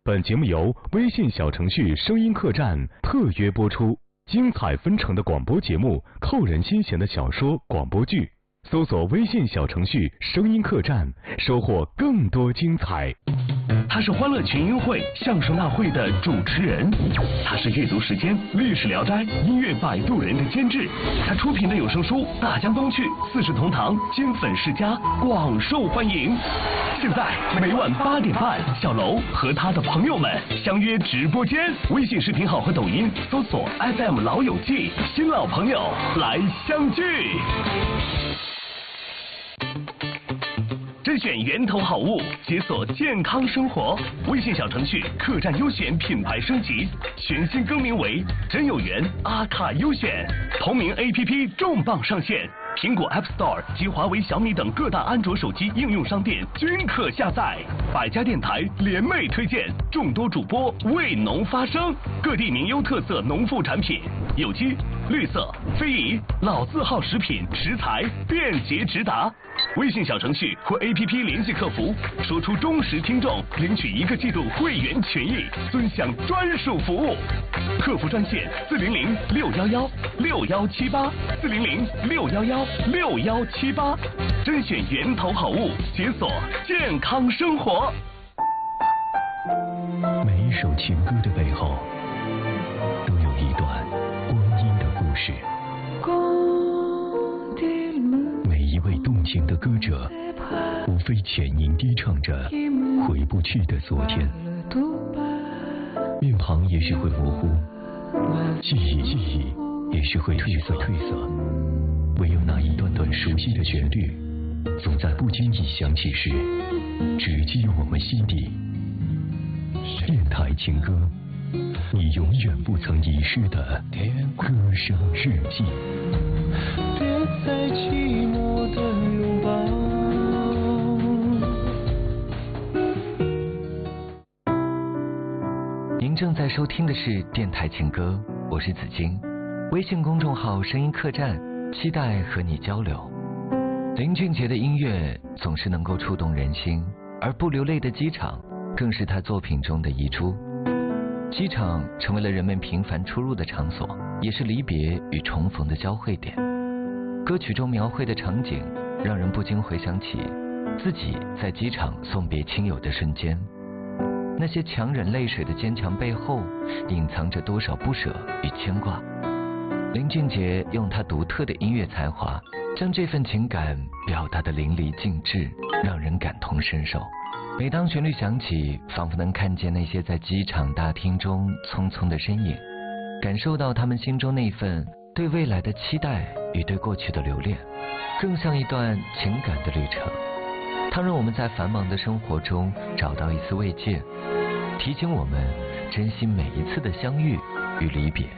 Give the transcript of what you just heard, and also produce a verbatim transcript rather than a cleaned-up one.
本节目由微信小程序声音客栈特约播出，精彩纷呈的广播节目，扣人心弦的小说、广播剧，搜索微信小程序声音客栈，收获更多精彩。 他是欢乐群英会相声大会的主持人，他是阅读时间、历史聊斋、音乐摆渡人的监制，他出品的有声书《大江东去》《四世同堂》《金粉世家》广受欢迎。现在每晚八点半，小楼和他的朋友们相约直播间，微信视频号和抖音搜索 F M 老友记，新老朋友来相聚。甄选源头好物，解锁健康生活。微信小程序客栈优选品牌升级，全新更名为真有缘阿卡优选。同名 A P P 重磅上线，苹果 App Store 及华为、小米等各大安卓手机应用商店均可下载。百家电台联袂推荐，众多主播为农发声，各地名优特色农副产品，有机、绿色、非遗、老字号食品食材便捷直达。微信小程序或 A P P 联系客服，说出忠实听众，领取一个季度会员权益，尊享专属服务。客服专线四零零六幺幺六幺七八四零零六幺幺六幺七八，甄选源头好物，解锁健康生活。 每一首情歌的背后，都有一段光阴的故事。每一位动情的歌者，无非浅吟低唱着回不去的昨天。面庞也许会模糊，记忆记忆也许会褪色褪色，唯有那一段段熟悉的旋律，总在不经意响起时，直击我们心底。电台情歌，你永远不曾遗失的歌声日记。别再寂寞的拥抱。 您正在收听的是电台情歌，我是子金，微信公众号声音客栈，期待和你交流。林俊杰的音乐总是能够触动人心，而不流泪的机场更是他作品中的遗珠。机场成为了人们频繁出入的场所，也是离别与重逢的交汇点。歌曲中描绘的场景让人不禁回想起自己在机场送别亲友的瞬间，那些强忍泪水的坚强背后隐藏着多少不舍与牵挂。林俊杰用他独特的音乐才华将这份情感表达得淋漓尽致，让人感同身受。每当旋律响起，仿佛能看见那些在机场大厅中匆匆的身影，感受到他们心中那份对未来的期待与对过去的留恋，更像一段情感的旅程。它让我们在繁忙的生活中找到一丝慰藉，提醒我们珍惜每一次的相遇与离别。